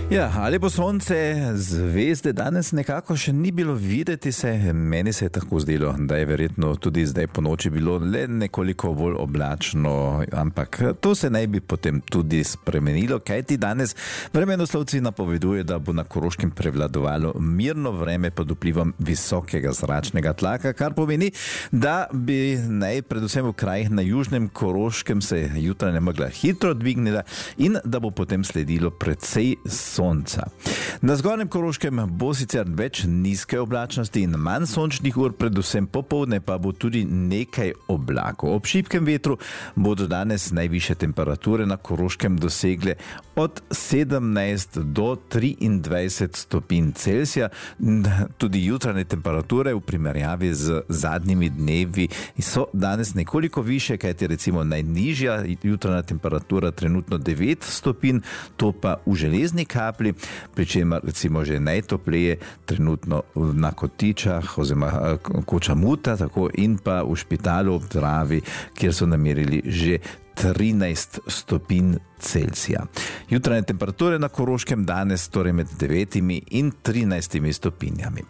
Ja, lepo sonce, zvezde danes nekako še ni bilo videti se. Meni se je tako zdelo, da je verjetno tudi zdaj po noči bilo le nekoliko bolj oblačno, ampak to se naj bi potem tudi spremenilo, kajti danes vremenoslovci napoveduje, da bo na Koroškem prevladovalo mirno vreme pod vplivom visokega zračnega tlaka, kar pomeni, da bi naj predvsem v krajih na južnem Koroškem se jutranja megla hitro dvignila in da bo potem sledilo precej sonca. Na zgornjem Koroškem bo sicer več nizke oblačnosti in manj sončnih ur, predvsem popoldne pa bo tudi nekaj oblakov. Ob šibkem vetru bodo danes najvišje temperature na Koroškem dosegle od 17 do 23 stopinj Celzija. Tudi jutranje temperature v primerjavi z zadnjimi dnevi so danes nekoliko više, kajti recimo najnižja jutranja temperatura trenutno 9 stopinj, to pa v Železni Kapli, pri čemer recimo že najtopleje trenutno na Kotičah oziroma Kočamuta, tako in pa v Špitalu ob Dravi, kjer so namerili že 13 stopinj Celzija. Jutranje temperature na Koroškem danes torej med 9 in 13 stopinjami.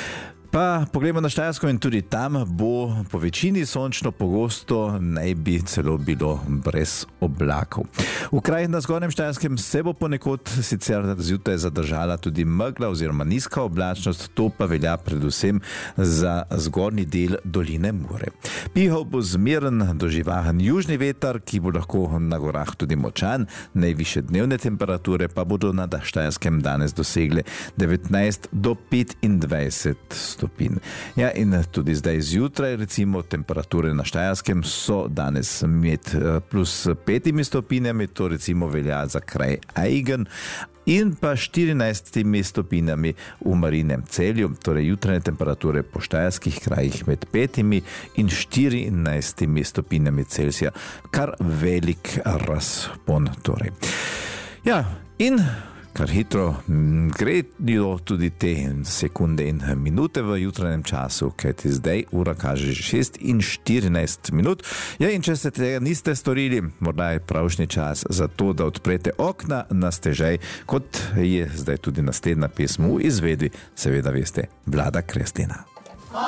Pa poglejmo na Štajersko in tudi tam bo po večini sončno, pogosto naj bi celo bilo brez oblakov. V krajih na zgornjem Štajerskem se bo ponekod sicer zjutraj zadržala tudi megla oziroma nizka oblačnost, to pa velja predvsem za zgornji del doline Mure. Pihal bo zmeren do živahen južni veter, ki bo lahko na gorah tudi močan, najvišje dnevne temperature pa bodo na Štajerskem danes dosegle 19 do 25 stopinj. Ja, in tudi zdaj zjutraj, recimo, temperature na Štajerskem so danes med plus 5 stopinjami, to recimo velja za kraj Aigen, in pa 14 stopinjami v Marinem Celju, torej jutranje temperature po štajerskih krajih med 5 in 14 stopinjami Celzija, kar velik razpon torej. Ja, in kar hitro grejo tudi te sekunde in minute v jutranjem času, kajti zdaj ura kaže 6 in 14 minut. Ja, in če ste tega niste storili, morda je pravšnji čas za to, da odprete okna na stežaj, kot je zdaj tudi naslednja pesem v izvedbi, seveda veste, Vlada Kreslina.